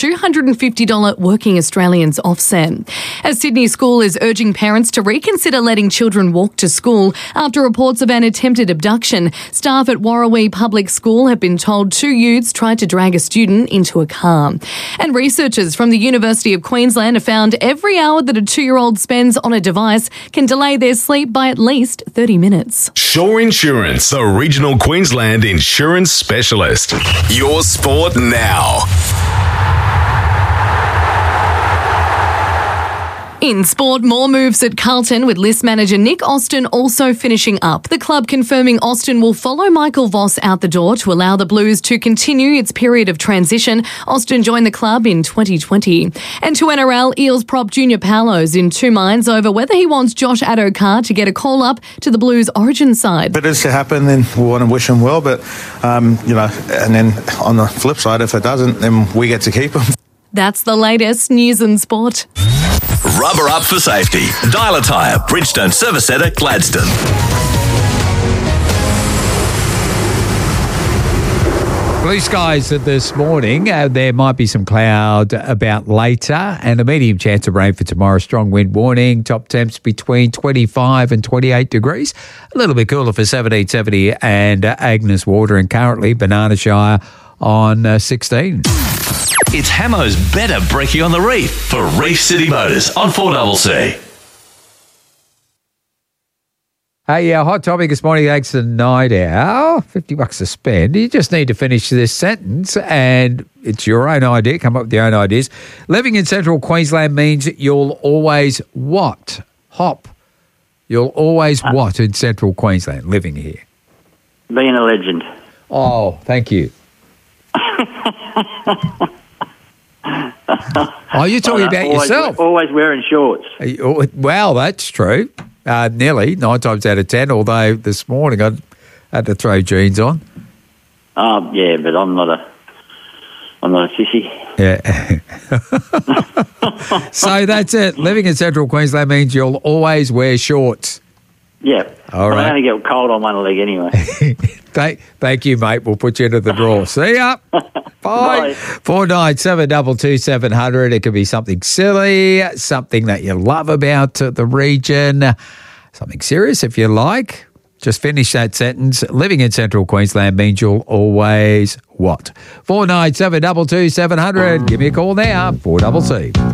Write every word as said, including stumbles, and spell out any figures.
two hundred fifty dollars Working Australians offset. A Sydney school is urging parents to reconsider letting children walk to school after reports of an attempted abduction. Staff at Warrawee Public School have been told two youths tried to drag a student into a car. And researchers from the University of Queensland have found every hour that a two-year-old spends on a device can delay their sleep by at least thirty minutes. Shore Insurance, the regional Queensland insurance specialist. Your sport now. In sport, more moves at Carlton with list manager Nick Austin also finishing up. The club confirming Austin will follow Michael Voss out the door to allow the Blues to continue its period of transition. Austin joined the club in twenty twenty. And to N R L, Eels prop Junior Paulo's in two minds over whether he wants Josh Addo-Carr to get a call-up to the Blues origin side. If it is to happen, then we want to wish him well, but, um, you know, and then on the flip side, if it doesn't, then we get to keep him. That's the latest news and sport. Rubber up for safety. Dial a Tyre, Bridgestone Service Centre, Gladstone. Blue skies this morning. Uh, there might be some cloud about later and a medium chance of rain for tomorrow. Strong wind warning. Top temps between twenty-five and twenty-eight degrees. A little bit cooler for seventeen seventy and uh, Agnes Water, and currently Banana Shire on uh, sixteen. It's Hamo's Better Brekkie on the Reef for Reef City Motors on four C C. Hey, uh, hot topic this morning, thanks to Night Owl. fifty bucks to spend. You just need to finish this sentence and it's your own idea. Come up with your own ideas. Living in central Queensland means you'll always what? Hop. You'll always uh, what in central Queensland, living here? Being a legend. Oh, thank you. Oh, you're talking about always, yourself. Always wearing shorts. Well, that's true. Uh, nearly, nine times out of ten, although this morning I had to throw jeans on. Oh, yeah, but I'm not a, I'm not a sissy. Yeah. So that's it. Living in central Queensland means you'll always wear shorts. Yeah. All right. I only get cold on one leg anyway. thank, thank you, mate. We'll put you into the draw. See ya. Bye. Four nine seven double two seven hundred. It could be something silly, something that you love about the region, something serious if you like. Just finish that sentence. Living in central Queensland means you'll always what? Four nine seven double two seven hundred. Give me a call now. Four double C.